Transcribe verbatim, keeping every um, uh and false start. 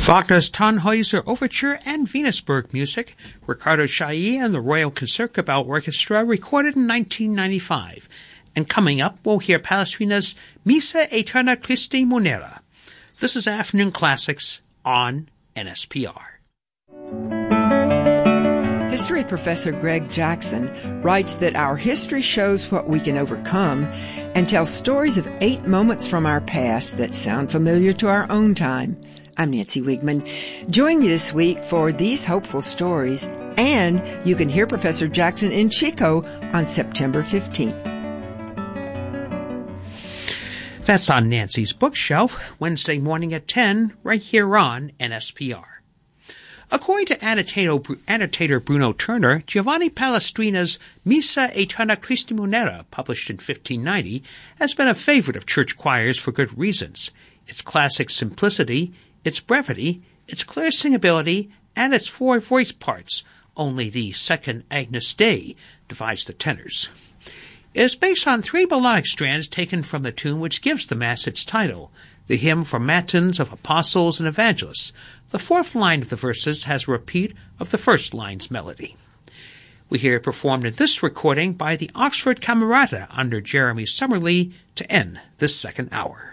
Wagner's Tannhäuser Overture and Venusberg music, Riccardo Chailly and the Royal Concertgebouw Orchestra, recorded in nineteen ninety-five. And coming up, we'll hear Palestrina's Missa Aeterna Christi Munera. This is Afternoon Classics on N S P R. History professor Greg Jackson writes that our history shows what we can overcome and tells stories of eight moments from our past that sound familiar to our own time. I'm Nancy Wiegman. Join me this week for these hopeful stories, and you can hear Professor Jackson in Chico on September fifteenth. That's on Nancy's Bookshelf, Wednesday morning at ten, right here on N S P R. According to annotator, annotator Bruno Turner, Giovanni Palestrina's Missa Aeterna Christi Munera, published in fifteen ninety, has been a favorite of church choirs for good reasons. Its classic simplicity, its brevity, its clear singability, and its four voice parts. Only the second Agnus Dei divides the tenors. It is based on three melodic strands taken from the tune which gives the Mass its title, the hymn from Matins of Apostles and Evangelists. The fourth line of the verses has a repeat of the first line's melody. We hear it performed in this recording by the Oxford Camerata under Jeremy Summerlee to end this second hour.